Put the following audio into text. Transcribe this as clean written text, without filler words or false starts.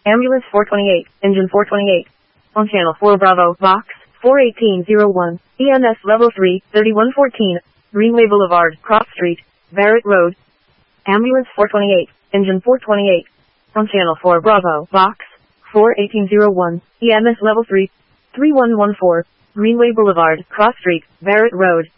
Ambulance 428, Engine 428. On Channel 4 Bravo, Box 41801, EMS Level 3, 3114, Greenway Boulevard, Cross Street, Barrett Road. Ambulance 428, Engine 428. On Channel 4 Bravo, Box 41801, EMS Level 3, 3114, Greenway Boulevard, Cross Street, Barrett Road.